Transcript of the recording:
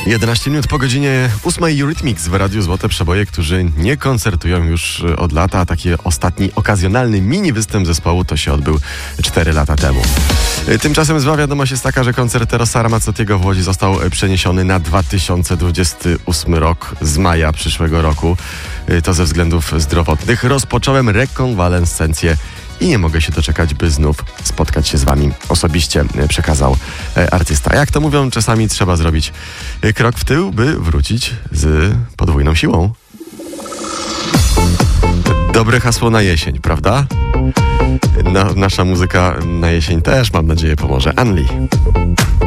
11 minut po godzinie 8 Eurythmics w Radiu Złote Przeboje, którzy nie koncertują już od lata, a taki ostatni okazjonalny mini występ zespołu to się odbył 4 lata temu. Tymczasem zła wiadomość jest taka, że koncert Rossa Ramazzottiego w Łodzi został przeniesiony na 2028 rok z maja przyszłego roku. To ze względów zdrowotnych. Rozpocząłem rekonwalescencję i nie mogę się doczekać, by znów spotkać się z wami osobiście, przekazał artysta. Jak to mówią, czasami trzeba zrobić krok w tył, by wrócić z podwójną siłą. Dobre hasło na jesień, prawda? Nasza muzyka na jesień też, mam nadzieję, pomoże. Anli.